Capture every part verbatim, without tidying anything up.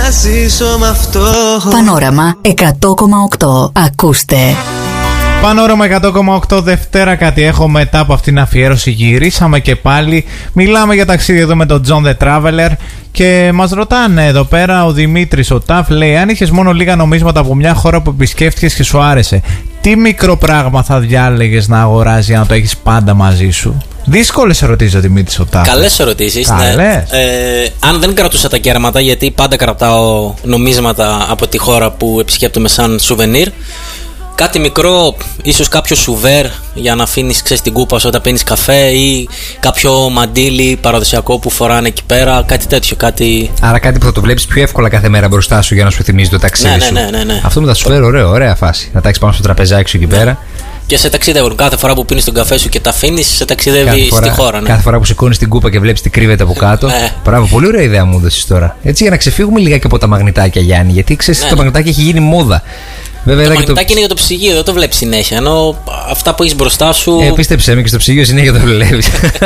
ζήσω με αυτό. Πανόραμα εκατό κόμμα οκτώ. Ακούστε. Πανόραμα εκατό κόμμα οκτώ, Δευτέρα κάτι έχω. Μετά από αυτήν την αφιέρωση γυρίσαμε και πάλι. Μιλάμε για ταξίδι εδώ με τον John the Traveler. Και μας ρωτάνε εδώ πέρα ο Δημήτρης ο Ταφ, λέει: αν είχες μόνο λίγα νομίσματα από μια χώρα που επισκέφτηκες και σου άρεσε, τι μικρό πράγμα θα διάλεγες να αγοράσεις για να το έχεις πάντα μαζί σου? Δύσκολες ερωτήσεις ο Δημήτρης ο Ταφ. Καλές ερωτήσεις. Ναι. Ε, αν δεν κρατούσα τα κέρματα, γιατί πάντα κρατάω νομίσματα από τη χώρα που επισκέπτομαι σαν σουβενίρ, κάτι μικρό, ίσως κάποιο σουβέρ για να αφήνεις, ξέρεις, την κούπα σου όταν πίνεις καφέ, ή κάποιο μαντίλι παραδοσιακό που φοράνε εκεί πέρα, κάτι τέτοιο. Κάτι... Άρα κάτι που θα το βλέπεις πιο εύκολα κάθε μέρα μπροστά σου για να σου θυμίζει το ταξίδι ναι, σου. ναι, ναι, ναι, ναι. Αυτό με τα σουβέρ, ωραίο, ωραία φάση. Να τα έχεις πάνω στο τραπεζάκι σου εκεί ναι. πέρα. Και σε ταξιδεύουν. Κάθε φορά που πίνεις τον καφέ σου και τα αφήνεις, σε ταξιδεύει φορά, στη χώρα. Ναι. Κάθε φορά που σηκώνεις την κούπα και βλέπεις τι κρύβεται από κάτω. Ναι. Μπράβο, πολύ ωραία ιδέα μου έδωσες τώρα. Έτσι, για να ξεφύγουμε λιγάκι από τα μαγνητάκια, Γιάννη, γιατί ξέρεις, ναι, το μαγνητάκι έχει γίνει μόδα. Βέβαια, το μαγνητάκι το... είναι για το ψυγείο, δεν το βλέπεις συνέχεια. Ενώ αυτά που έχεις μπροστά σου. Ε, πίστεψέ με, και στο ψυγείο συνέχεια το βλέπεις.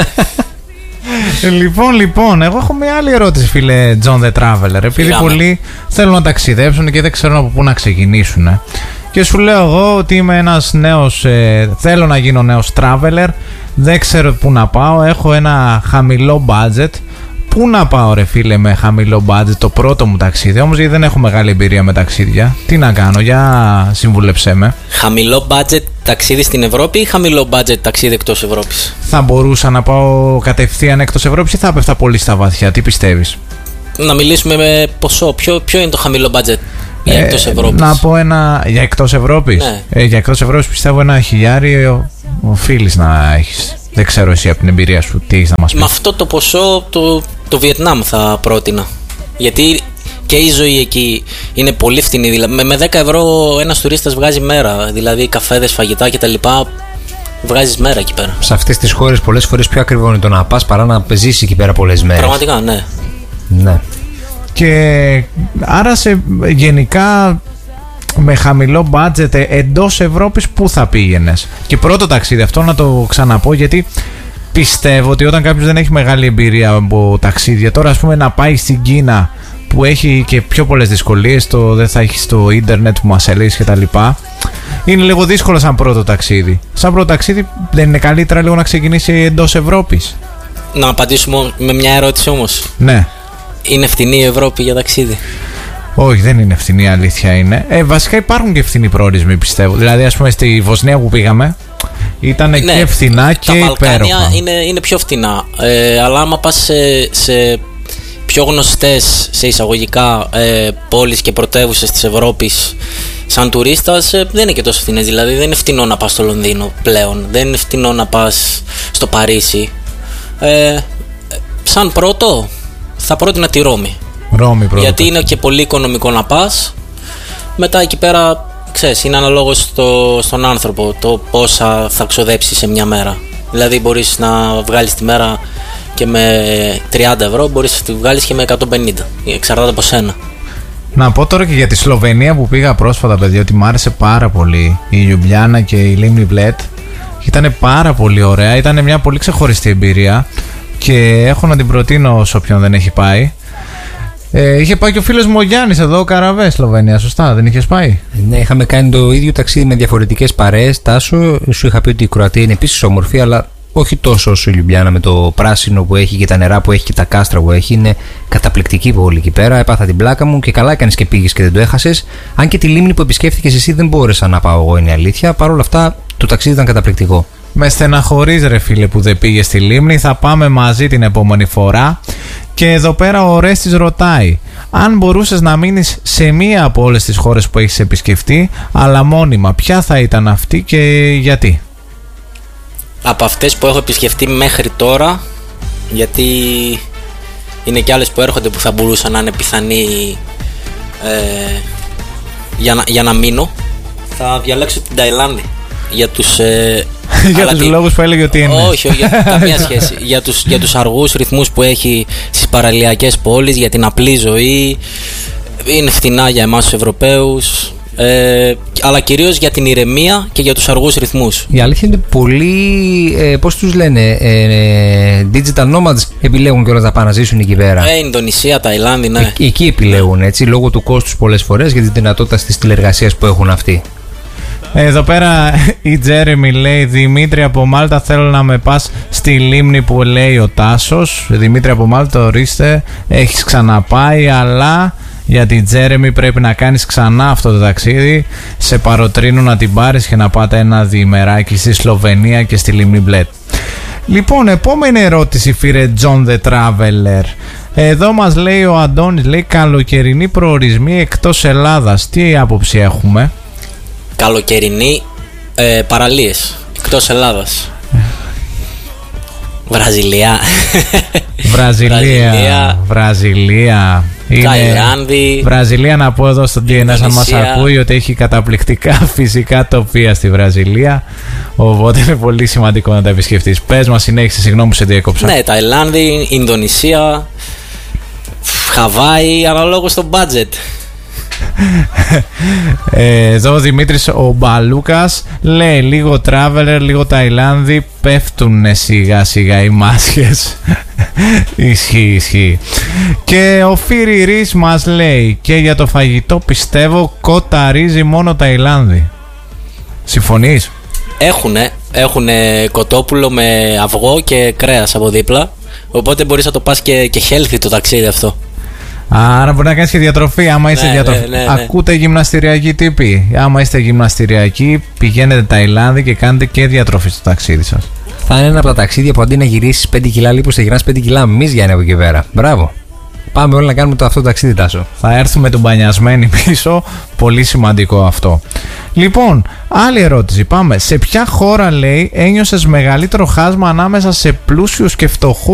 Λοιπόν, λοιπόν, εγώ έχω μια άλλη ερώτηση, φίλε John the Traveler. Επειδή Φυγάμε. πολλοί θέλουν να ταξιδέψουν και δεν ξέρουν από πού να ξεκινήσουν. Και σου λέω εγώ ότι είμαι ένας νέος, ε, θέλω να γίνω νέος traveler, δεν ξέρω πού να πάω, έχω ένα χαμηλό budget. Πού να πάω, ρε φίλε, με χαμηλό budget, το πρώτο μου ταξίδι? Όμως γιατί δεν έχω μεγάλη εμπειρία με ταξίδια. Τι να κάνω, για συμβούλεψέ με. Χαμηλό budget ταξίδι στην Ευρώπη ή χαμηλό budget ταξίδι εκτός Ευρώπης? Θα μπορούσα να πάω κατευθείαν εκτός Ευρώπης ή θα πέφτα πολύ στα βαθιά? Τι πιστεύεις? Να μιλήσουμε με ποσό. Ποιο, ποιο είναι το χαμηλό budget για εκτός Ευρώπης? Να πω ένα. Για εκτός Ευρώπης. Ναι. Ε, για εκτός Ευρώπης πιστεύω ένα χιλιάρι οφείλεις να έχεις. Δεν ξέρω εσύ από την εμπειρία σου τι έχεις να μας πεις. Με αυτό το ποσό το, το Βιετνάμ θα πρότεινα. Γιατί και η ζωή εκεί είναι πολύ φθηνή. Δηλαδή, με δέκα ευρώ ένας τουρίστας βγάζει μέρα. Δηλαδή καφέδες, φαγητά κτλ. Βγάζεις μέρα εκεί πέρα. Σε αυτές τις χώρες πολλές φορές πιο ακριβό είναι το να πας παρά να ζήσεις εκεί πέρα πολλές μέρες. Πραγματικά, ναι. Ναι. Και άρα σε γενικά με χαμηλό budget εντός Ευρώπης πού θα πήγαινες? Και πρώτο ταξίδι, αυτό να το ξαναπώ, γιατί πιστεύω ότι όταν κάποιος δεν έχει μεγάλη εμπειρία από ταξίδια, τώρα ας πούμε να πάει στην Κίνα που έχει και πιο πολλές δυσκολίες, το δεν θα έχει το ίντερνετ που μας έλεγες και τα λοιπά, είναι λίγο δύσκολο σαν πρώτο ταξίδι. Σαν πρώτο ταξίδι δεν είναι καλύτερα λίγο να ξεκινήσει εντός Ευρώπης? Να απαντήσουμε με μια ερώτηση όμως. Ναι. Είναι φθηνή η Ευρώπη για ταξίδι? Όχι, δεν είναι φθηνή, αλήθεια είναι. Ε, βασικά υπάρχουν και φθηνοί προορισμοί, πιστεύω. Δηλαδή, ας πούμε, στη Βοσνία που πήγαμε, ήταν ναι, και φθηνά και υπέροχα. Τα Βαλκάνια είναι, είναι πιο φθηνά. Ε, αλλά άμα πας σε, σε πιο γνωστές, σε εισαγωγικά, ε, πόλεις και πρωτεύουσες της Ευρώπης, σαν τουρίστας, ε, δεν είναι και τόσο φθηνές. Δηλαδή, δεν είναι φτηνό να πας στο Λονδίνο πλέον. Δεν είναι φτηνό να πας στο Παρίσι. Ε, σαν πρώτο, θα πρότεινα τη Ρώμη. Ρώμη πρώτα. Γιατί είναι και πολύ οικονομικό να πας. Μετά εκεί πέρα, ξέρεις, είναι αναλόγως στο, στον άνθρωπο το πόσα θα ξοδέψεις σε μια μέρα. Δηλαδή μπορείς να βγάλεις τη μέρα και με τριάντα ευρώ, μπορείς να τη βγάλεις και με εκατόν πενήντα. Εξαρτάται από σένα. Να πω τώρα και για τη Σλοβενία που πήγα πρόσφατα, παιδιά, ότι μου άρεσε πάρα πολύ η Λιουμπλιάνα και η Λίμνη Βλέτ. Ήταν πάρα πολύ ωραία, ήταν μια πολύ ξεχωριστή εμπειρία και έχω να την προτείνω σε όποιον δεν έχει πάει. Ε, είχε πάει και ο φίλος μου ο Γιάννης εδώ, ο Καραβέ, Σλοβενία, σωστά, δεν είχες πάει? Ναι, είχαμε κάνει το ίδιο ταξίδι με διαφορετικές παρέες. Τάσο, σου είχα πει ότι η Κροατία είναι επίσης όμορφη, αλλά όχι τόσο όσο η Λιουμπλιάνα, με το πράσινο που έχει και τα νερά που έχει και τα κάστρα που έχει. Είναι καταπληκτική πόλη εκεί πέρα. Έπαθα την πλάκα μου και καλά έκανες και πήγες και δεν το έχασες. Αν και τη λίμνη που επισκέφθηκες εσύ δεν μπόρεσα να πάω εγώ, είναι αλήθεια. Παρ' όλα αυτά το ταξίδι ήταν καταπληκτικό. Με στεναχωρείς, ρε φίλε, που δεν πήγε στη λίμνη. Θα πάμε μαζί την επόμενη φορά. Και εδώ πέρα ο Ρέστης ρωτάει: αν μπορούσες να μείνεις σε μία από όλες τις χώρες που έχεις επισκεφτεί, αλλά μόνιμα, ποια θα ήταν αυτή και γιατί? Από αυτές που έχω επισκεφτεί μέχρι τώρα, γιατί είναι και άλλες που έρχονται που θα μπορούσαν να είναι πιθανή ε, για, να, για να μείνω, θα διαλέξω την Ταϊλάνδη. Για τους, ε, για τους τι... λόγους που έλεγε ότι είναι. Όχι, όχι, για καμία σχέση. για, τους, για τους αργούς ρυθμούς που έχει στις παραλιακές πόλεις, για την απλή ζωή. Είναι φτηνά για εμάς τους Ευρωπαίους. Ε, αλλά κυρίως για την ηρεμία και για τους αργούς ρυθμούς. Η αλήθεια είναι πολύ, ε, πώς τους λένε, ε, digital nomads επιλέγουν κιόλας να πάνε να ζήσουν εκεί πέρα. Ε, Ινδονησία, Ταϊλάνδη, ναι. Ε, εκεί επιλέγουν, έτσι, λόγω του κόστους πολλές φορές για τη δυνατότητα της τηλεργασίας που έχουν αυτοί. Εδώ πέρα η Τζέρεμι λέει: Δημήτρη από Μάλτα, θέλω να με πας στη λίμνη που λέει ο Τάσος. Δημήτρη από Μάλτα, ορίστε, έχεις ξαναπάει, αλλά για την Τζέρεμι πρέπει να κάνεις ξανά αυτό το ταξίδι. Σε παροτρύνω να την πάρεις και να πάτε ένα διημεράκι στη Σλοβενία και στη λίμνη Μπλέτ. Λοιπόν, επόμενη ερώτηση, φίλε John the Traveler. Εδώ μας λέει ο Αντώνης, λέει καλοκαιρινοί προορισμοί εκτός Ελλάδας. Τι άποψη έχουμε? Καλοκαιρινοί ε, παραλίες εκτός Ελλάδας. Βραζιλία. Βραζιλία. Βραζιλία. Ταϊλάνδη. Βραζιλία, να πω εδώ στο ντι εν ες αν μας ακούει ότι έχει καταπληκτικά φυσικά τοπία στη Βραζιλία. Οπότε είναι πολύ σημαντικό να τα επισκεφτείς. Πες μας, συνέχισε, συγγνώμη που σε διέκοψα. Ναι, Ταϊλάνδη, Ινδονησία, Χαβάη, αναλόγως στο budget. Εδώ ο Δημήτρης ο Μπαλούκας λέει λίγο Traveler, λίγο Ταϊλάνδη, πέφτουνε σιγά σιγά οι μάσκες. Ισχύει, ισχύει. Και ο Φιριρής μας λέει και για το φαγητό πιστεύω κοταρίζει μόνο Ταϊλάνδη. Συμφωνείς? Έχουνε, έχουνε κοτόπουλο με αυγό και κρέας από δίπλα. Οπότε μπορείς να το πας και, και healthy το ταξίδι αυτό. Άρα μπορεί να κάνεις και διατροφή. Άμα είστε ναι, διατροφή. Ναι, ναι, ναι. Ακούτε γυμναστηριακοί τύποι. Άμα είστε γυμναστηριακοί, πηγαίνετε Ταϊλάνδη και κάνετε και διατροφή στο ταξίδι σας. Θα είναι ένα από τα ταξίδια που αντί να γυρίσεις πέντε κιλά λίπος, θα γυρνάς πέντε κιλά μυς για από εκεί πέρα. Μπράβο. Πάμε όλοι να κάνουμε το αυτό το ταξίδι, Τάσο. Θα έρθουμε του μπανιασμένοι πίσω. Πολύ σημαντικό αυτό. Λοιπόν, άλλη ερώτηση. Πάμε. Σε ποια χώρα, λέει, ένιωσες μεγαλύτερο χάσμα ανάμεσα σε πλούσιους και φτωχούς?